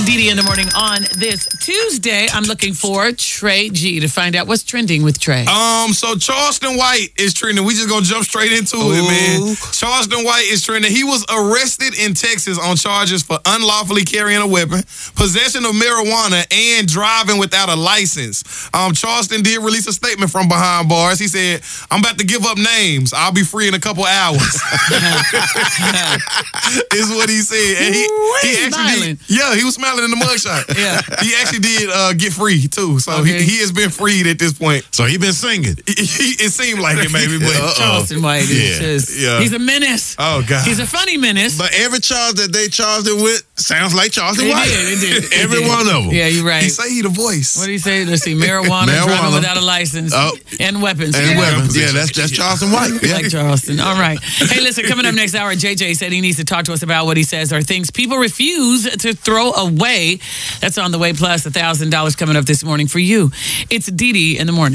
Dee in the morning on this Tuesday. I'm looking for Trey G to find out what's trending with Trey. So Charleston White is trending. We just gonna jump straight into it, man. Charleston White is trending. He was arrested in Texas on charges for unlawfully carrying a weapon, possession of marijuana, and driving without a license. Charleston did release a statement from behind bars. He said, "I'm about to give up names. I'll be free in a couple hours." Is what he said. And he actually he was smiling in the mugshot. Yeah. He actually did get free too. So he has been freed at this point. So he been singing. It seemed like it, maybe, but Charleston White is just, he's a menace. Oh, God. He's a funny menace. But every charge that they charged him with sounds like Charleston White. It did. Every one of them. Yeah, you're right. He say he the voice. What did he say? Let's see. Marijuana, driving without a license, and weapons. And weapons. Yeah, that's Charleston White. Yeah. Like Charleston. All right. Hey, listen, coming up next hour, JJ said he needs to talk to us about what he says are things people refuse to throw away. That's on the way, plus $1,000 coming up this morning for you. It's Dee in the morning.